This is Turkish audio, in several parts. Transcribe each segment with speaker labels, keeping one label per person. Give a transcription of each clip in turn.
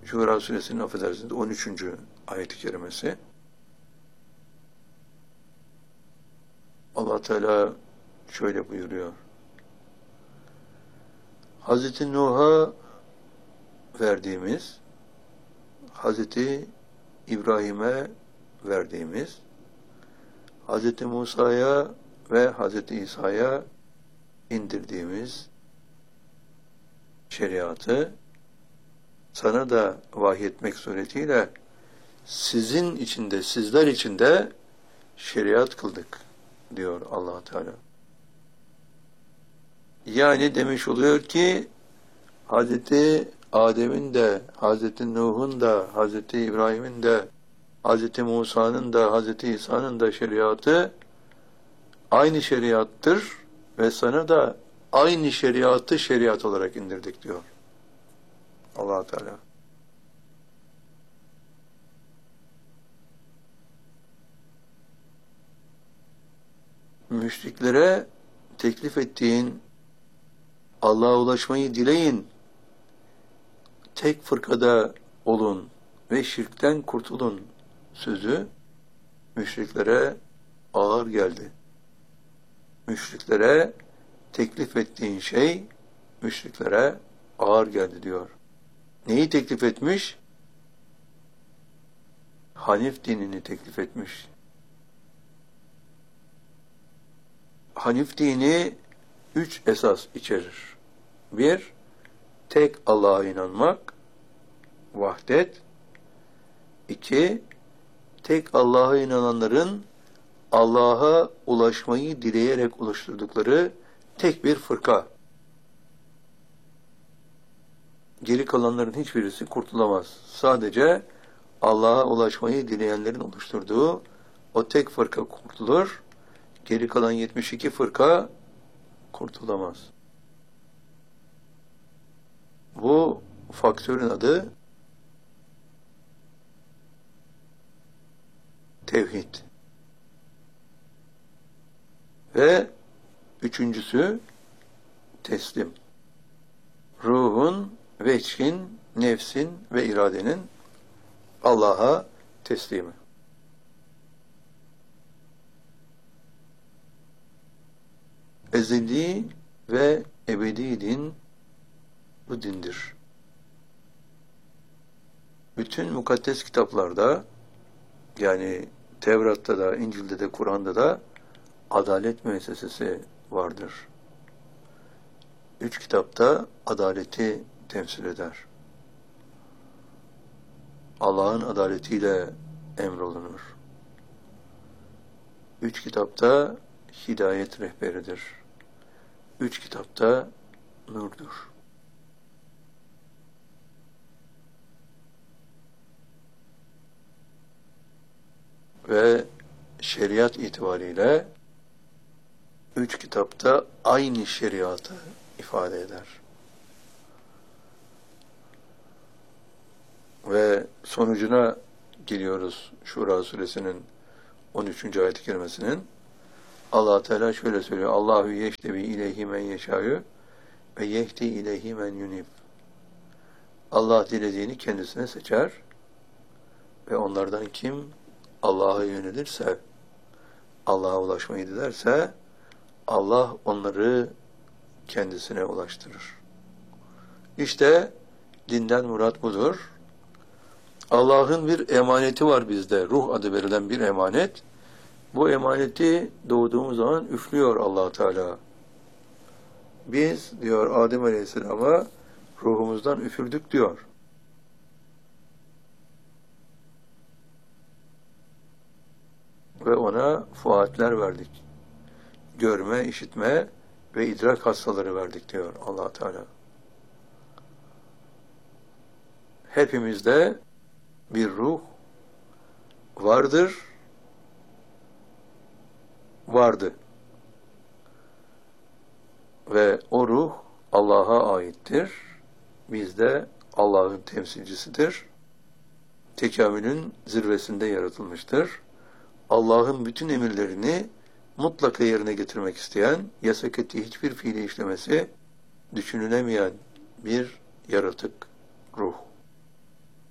Speaker 1: Şura suresinin affedersiniz 13. ayet-i kerimesi. Allah Teala şöyle buyuruyor. Hazreti Nuh'a verdiğimiz, Hazreti İbrahim'e verdiğimiz, Hazreti Musa'ya ve Hazreti İsa'ya indirdiğimiz şeriatı sana da vahyetmek suretiyle sizin içinde, sizler içinde şeriat kıldık diyor Allah Teala. Yani demiş oluyor ki Hazreti Adem'in de, Hazreti Nuh'un da, Hazreti İbrahim'in de, Hazreti Musa'nın da, Hazreti İsa'nın da şeriatı aynı şeriattır ve sana da aynı şeriatı şeriat olarak indirdik diyor Allah Teala. Müşriklere teklif ettiğin Allah'a ulaşmayı dileyin, tek fırkada olun ve şirkten kurtulun sözü müşriklere ağır geldi. Müşriklere teklif ettiğin şey müşriklere ağır geldi diyor. Neyi teklif etmiş? Hanif dinini teklif etmiş. Hanif dini 3 esas içerir. 1. Tek Allah'a inanmak, vahdet. 2. Tek Allah'a inananların Allah'a ulaşmayı dileyerek oluşturdukları tek bir fırka. Geri kalanların hiçbirisi kurtulamaz. Sadece Allah'a ulaşmayı dileyenlerin oluşturduğu o tek fırka kurtulur. Geri kalan 72 fırka kurtulamaz. Bu faktörün adı tevhid. Ve üçüncüsü teslim. Ruhun, veçhin, nefsin ve iradenin Allah'a teslimi. Ezeli ve ebedi din bu dindir. Bütün mukaddes kitaplarda, yani Tevrat'ta da, İncil'de de, Kur'an'da da adalet müessesesi vardır. 3 kitapta adaleti temsil eder. Allah'ın adaletiyle emrolunur. 3 kitapta hidayet rehberidir. 3 kitapta nurdur. Ve şeriat itibariyle 3 kitapta aynı şeriatı ifade eder. Ve sonucuna geliyoruz Şura suresinin 13. ayet-i kerimesinin. Allah Teala şöyle söylüyor. Allahu yeştebi ileyhi men yeşâ'yu ve yehdi ileyhi men yunib. Allah dilediğini kendisine seçer ve onlardan kim Allah'a yönelirse, Allah'a ulaşmayı dilerse Allah onları kendisine ulaştırır. İşte dinden murat budur. Allah'ın bir emaneti var bizde. Ruh adı verilen bir emanet. Bu emaneti doğduğumuz zaman üflüyor Allah Teala. Biz diyor Adem Aleyhisselam'a ruhumuzdan üfürdük diyor. Ve ona fuatler verdik. Görme, işitme ve idrak hastaları verdik diyor Allah Teala. Hepimizde bir ruh vardır, vardı. Ve o ruh Allah'a aittir. Bizde Allah'ın temsilcisidir. Tekamülün zirvesinde yaratılmıştır. Allah'ın bütün emirlerini mutlaka yerine getirmek isteyen, yasak ettiği hiçbir fiili işlemesi düşünülemeyen bir yaratık ruh.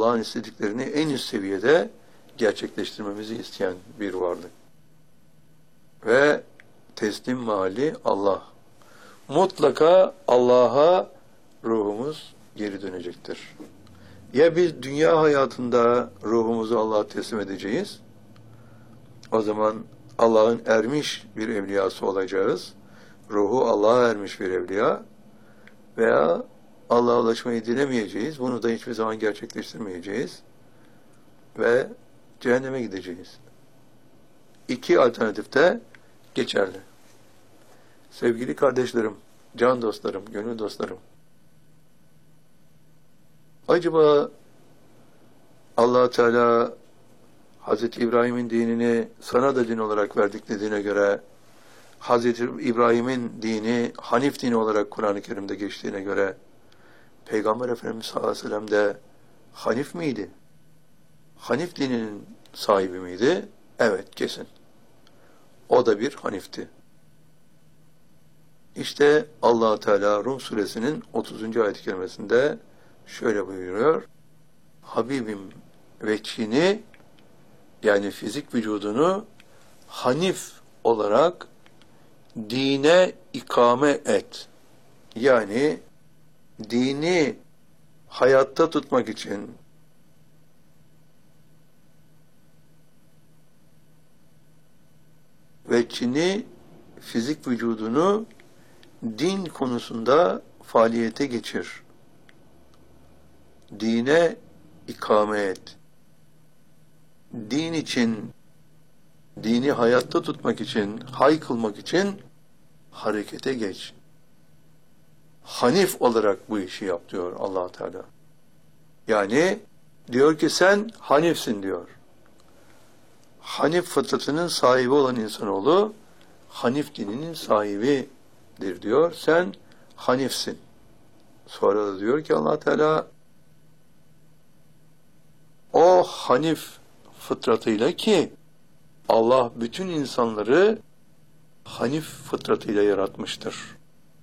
Speaker 1: Allah'ın istediklerini en üst seviyede gerçekleştirmemizi isteyen bir varlık. Ve teslim mahalli Allah. Mutlaka Allah'a ruhumuz geri dönecektir. Ya biz dünya hayatında ruhumuzu Allah'a teslim edeceğiz, o zaman Allah'ın ermiş bir evliyası olacağız, ruhu Allah'a ermiş bir evliya, veya Allah'a ulaşmayı dilemeyeceğiz, bunu da hiçbir zaman gerçekleştirmeyeceğiz ve cehenneme gideceğiz. İki alternatif de geçerli. Sevgili kardeşlerim, can dostlarım, gönül dostlarım, acaba Allah Teala Hazreti İbrahim'in dinini sana da din olarak verdik dediğine göre, Hazreti İbrahim'in dini Hanif dini olarak Kur'an-ı Kerim'de geçtiğine göre, Peygamber Efendimiz sallallahu aleyhi ve sellem de Hanif miydi? Hanif dininin sahibi miydi? Evet, kesin. O da bir Hanif'ti. İşte Allah Teala Rum suresinin 30. ayet-i kerimesinde şöyle buyuruyor: Habibim veçhini, yani fizik vücudunu Hanif olarak dine ikame et. Yani dini hayatta tutmak için veçhini, fizik vücudunu din konusunda faaliyete geçir. Dine ikame et. Din için, dini hayatta tutmak için, hay kılmak için harekete geç. Hanif olarak bu işi yap diyor Allah Teala. Yani diyor ki sen Hanifsin diyor. Hanif fıtratının sahibi olan insanoğlu Hanif dininin sahibidir diyor. Sen Hanifsin. Sonra da diyor ki Allah Teala, o Hanif fıtratıyla, ki Allah bütün insanları Hanif fıtratıyla yaratmıştır.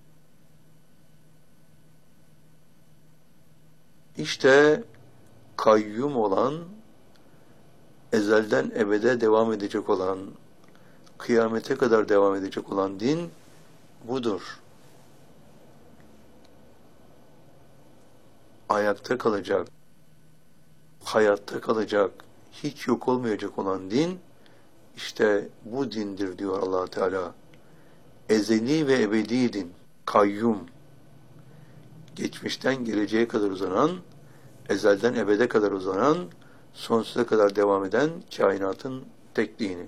Speaker 1: İşte kayyum olan, ezelden ebede devam edecek olan, kıyamete kadar devam edecek olan din budur. Ayakta kalacak, hayatta kalacak, hiç yok olmayacak olan din, işte bu dindir diyor Allah Teala. Ezeli ve ebedi din, kayyum, geçmişten geleceğe kadar uzanan, ezelden ebede kadar uzanan, sonsuza kadar devam eden kainatın tek dini.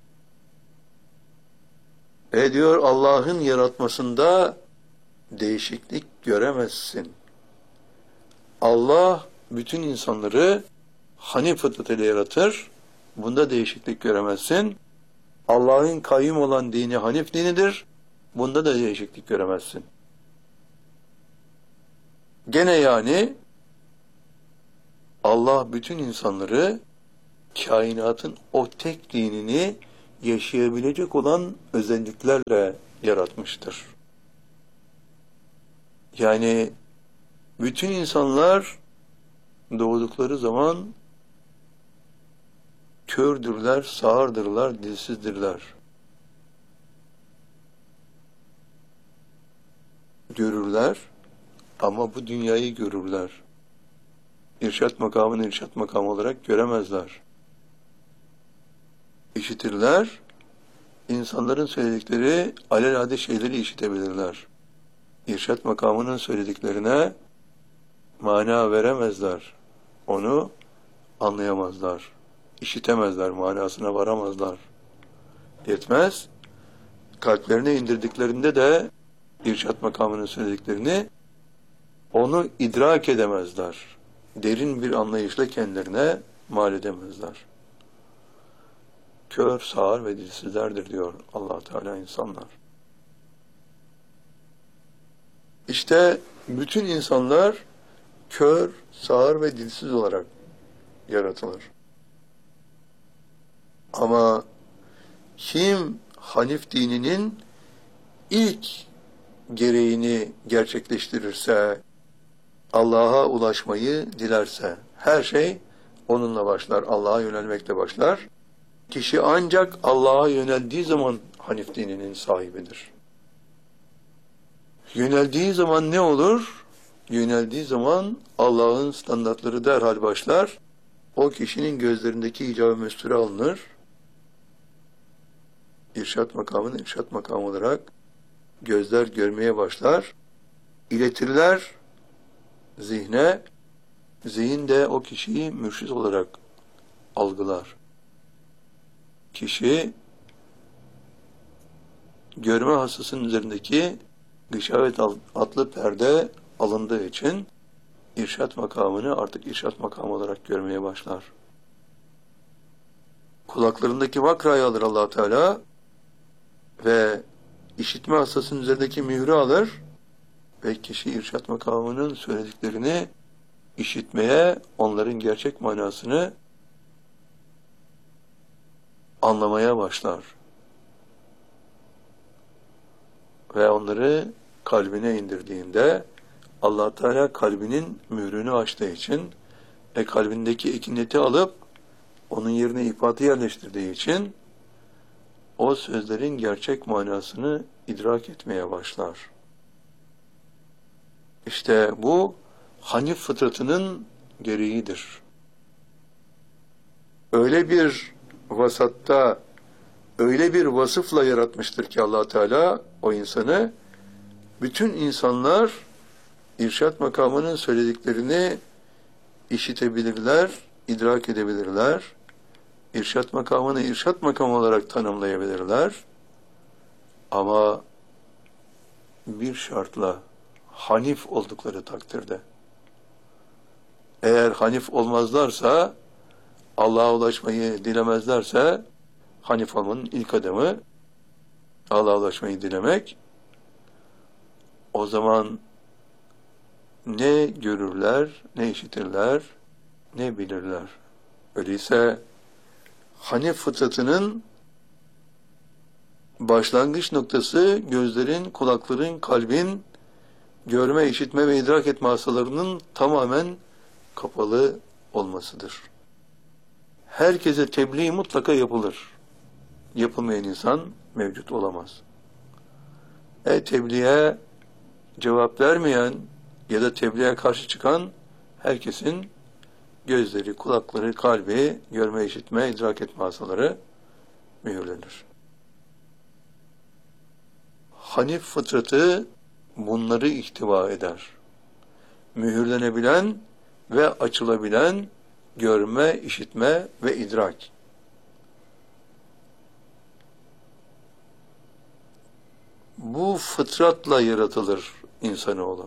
Speaker 1: Diyor, Allah'ın yaratmasında değişiklik göremezsin. Allah bütün insanları Hanif fıtratıyla yaratır. Bunda değişiklik göremezsin. Allah'ın kayyum olan dini Hanif dinidir. Bunda da değişiklik göremezsin. Gene yani Allah bütün insanları kainatın o tek dinini yaşayabilecek olan özelliklerle yaratmıştır. Yani bütün insanlar doğdukları zaman kördürler, sağırdırlar, dilsizdirler. Görürler ama bu dünyayı görürler. İrşad makamını irşad makamı olarak göremezler. İşitirler, insanların söyledikleri alelade şeyleri işitebilirler. İrşad makamının söylediklerine mana veremezler. Onu anlayamazlar. İşitemezler, manasına varamazlar. Yetmez, kalplerine indirdiklerinde de irşad makamının söylediklerini onu idrak edemezler. Derin bir anlayışla kendilerine mal edemezler. Kör, sağır ve dilsizlerdir diyor Allah Teala insanlar. İşte bütün insanlar kör, sağır ve dilsiz olarak yaratılır. Ama kim Hanif dininin ilk gereğini gerçekleştirirse, Allah'a ulaşmayı dilerse, Her şey onunla başlar. Allah'a yönelmekle başlar. Kişi ancak Allah'a yöneldiği zaman Hanif dininin sahibidir. Yöneldiği zaman ne olur? Yöneldiği zaman Allah'ın standartları derhal başlar. O kişinin gözlerindeki icab-ı mesture alınır. İrşad makamını irşad makamı olarak gözler görmeye başlar. İletirler zihne. Zihin de o kişiyi mürşid olarak algılar. Kişi görme hastasının üzerindeki gışavet adlı perde alındığı için irşad makamını artık irşad makamı olarak görmeye başlar. Kulaklarındaki vakrayı alır Allah Teala ve işitme hastasının üzerindeki mührü alır ve kişi irşad makamının söylediklerini işitmeye, onların gerçek manasını anlamaya başlar. Ve onları kalbine indirdiğinde Allah Teala kalbinin mührünü açtığı için kalbindeki ekineti alıp onun yerine ifatı yerleştirdiği için o sözlerin gerçek manasını idrak etmeye başlar. İşte bu Hanif fıtratının gereğidir. Öyle bir vasatta, öyle bir vasıfla yaratmıştır ki Allah Teala o insanı, bütün insanlar irşad makamının söylediklerini işitebilirler, idrak edebilirler. İrşad makamını irşad makamı olarak tanımlayabilirler. Ama bir şartla, Hanif oldukları takdirde. Eğer Hanif olmazlarsa, Allah'a ulaşmayı dilemezlerse, Hanif olmanın ilk adımı Allah'a ulaşmayı dilemek. O zaman ne görürler, ne işitirler, ne bilirler. Öyleyse Hanif fıtratının başlangıç noktası gözlerin, kulakların, kalbin görme, işitme ve idrak etme hastalarının tamamen kapalı olmasıdır. Herkese tebliğ mutlaka yapılır. Yapılmayan insan mevcut olamaz. Tebliğe cevap vermeyen ya da tebliğe karşı çıkan herkesin gözleri, kulakları, kalbi, görme, işitme, idrak etme hastaları mühürlenir. Hanif fıtratı bunları ihtiva eder. Mühürlenebilen ve açılabilen görme, işitme ve idrak. Bu fıtratla yaratılır insanoğlu.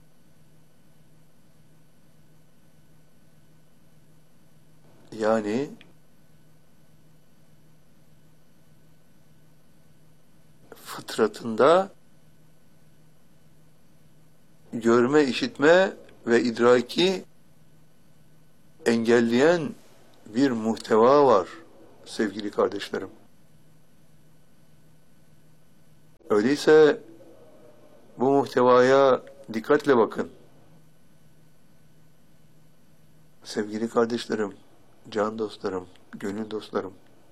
Speaker 1: Yani fıtratında görme, işitme ve idraki engelleyen bir muhteva var sevgili kardeşlerim. Öyleyse bu muhtevaya dikkatle bakın. Sevgili kardeşlerim, can dostlarım, gönül dostlarım.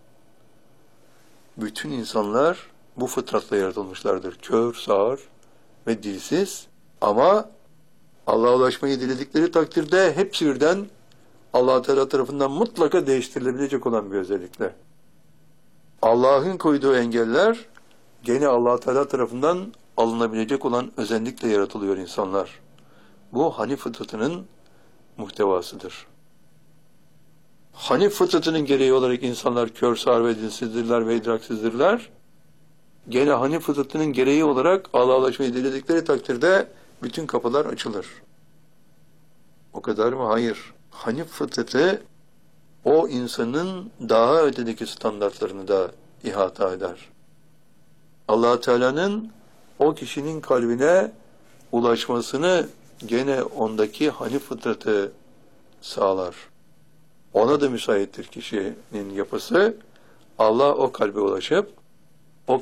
Speaker 1: Bütün insanlar bu fıtratla yaratılmışlardır. Kör, sağır ve dilsiz. Ama Allah'a ulaşmayı diledikleri takdirde hepsi birden Allah Teala tarafından mutlaka değiştirilebilecek olan bir özellikle. Allah'ın koyduğu engeller gene Allah Teala tarafından alınabilecek olan özellikle yaratılıyor insanlar. Bu Hanif fıtratının muhtevasıdır. Hanif fıtratının gereği olarak insanlar kör, sağır ve dilsizdirler ve idraksizdirler. Gene Hanif fıtratının gereği olarak Allah'a ulaşmayı diledikleri takdirde bütün kapılar açılır. O kadar mı? Hayır. Hanif fıtratı o insanın daha ötedeki standartlarını da ihata eder. Allah Teala'nın o kişinin kalbine ulaşmasını gene ondaki Hanif fıtratı sağlar. Ona da müsaittir kişinin yapısı. Allah o kalbe ulaşıp o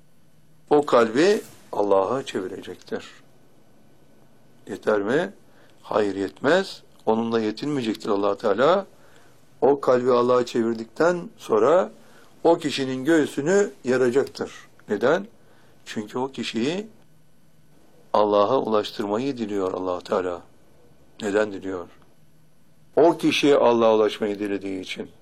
Speaker 1: kalbi Allah'a çevirecektir. Yeter mi? Hayır, yetmez. Onunla yetinmeyecektir Allah Teala. O kalbi Allah'a çevirdikten sonra o kişinin göğsünü yaracaktır. Neden? Çünkü o kişiyi Allah'a ulaştırmayı diliyor Allah Teala. Neden diliyor? O kişiye Allah'a ulaşmayı dilediği için.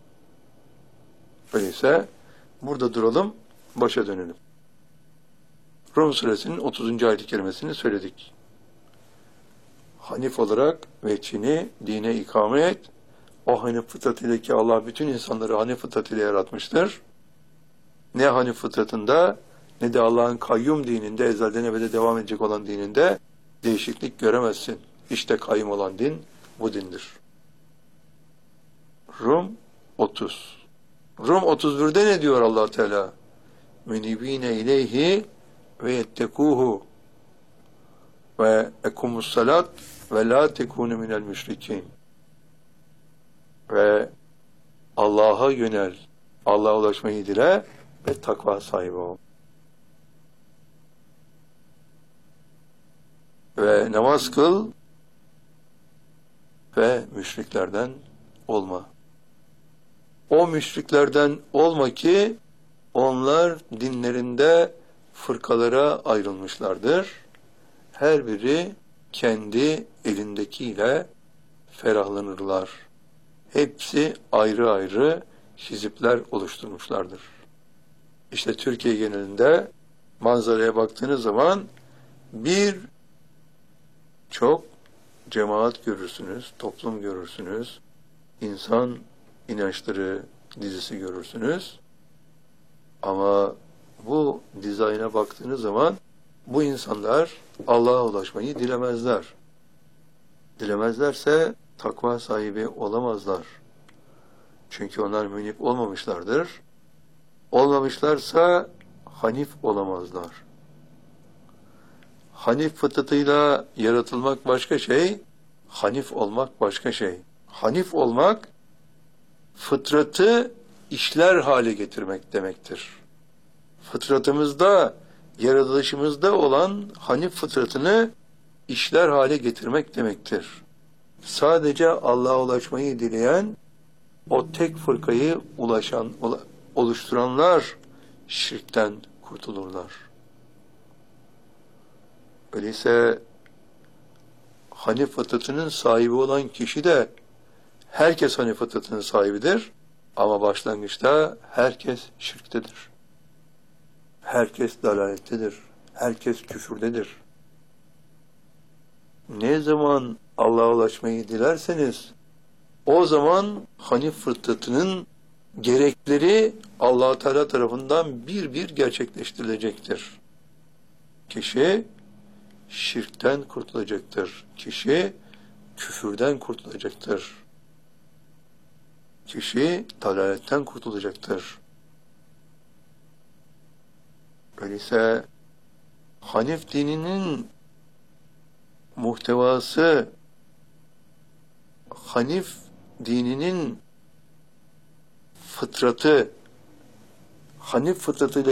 Speaker 1: Öyleyse burada duralım, başa dönelim. Rum suresinin 30. ayet-i kerimesini söyledik. Hanif olarak veçhini dine ikame et. O hanif fıtratıyla ki Allah bütün insanları hanif fıtratıyla yaratmıştır. Ne hanif fıtratında ne de Allah'ın kayyum dininde, ezelden ebede devam edecek olan dininde değişiklik göremezsin. İşte kayyum olan din bu dindir. Rum 30. Rum 31'de ne diyor Allah Teala? Münibine ileyhi ve yettekuhu ve ekumus salat ve la tekunu minel müşrikin. Ve Allah'a yönel, Allah'a ulaşmayı dile ve takva sahibi ol. Ve namaz kıl ve müşriklerden olma. O müşriklerden olma ki onlar dinlerinde fırkalara ayrılmışlardır. Her biri kendi elindekiyle ferahlanırlar. Hepsi ayrı ayrı hizipler oluşturmuşlardır. İşte Türkiye genelinde manzaraya baktığınız zaman çok cemaat görürsünüz, toplum görürsünüz, insan inançları dizisi görürsünüz. Ama bu dizayna baktığınız zaman bu insanlar Allah'a ulaşmayı dilemezler. Dilemezlerse takva sahibi olamazlar. Çünkü onlar münip olmamışlardır. Olmamışlarsa hanif olamazlar. Hanif fıtratıyla yaratılmak başka şey, hanif olmak başka şey. Hanif olmak, fıtratı işler hale getirmek demektir. Fıtratımızda, yaratılışımızda olan hanif fıtratını işler hale getirmek demektir. Sadece Allah'a ulaşmayı dileyen, o tek fırkayı oluşturanlar şirkten kurtulurlar. Öyleyse hanif fıtratının sahibi olan kişi de herkes hanif fıtratının sahibidir ama başlangıçta herkes şirktedir. Herkes dalalettedir. Herkes küfürdedir. Ne zaman Allah'a ulaşmayı dilerseniz o zaman hanif fıtratının gerekleri Allah Teala tarafından bir bir gerçekleştirilecektir. Kişi şirkten kurtulacaktır. Kişi küfürden kurtulacaktır. Kişi dalaletten kurtulacaktır. Öyleyse Hanif dininin muhtevası, Hanif dininin fıtratı, Hanif fıtratıyla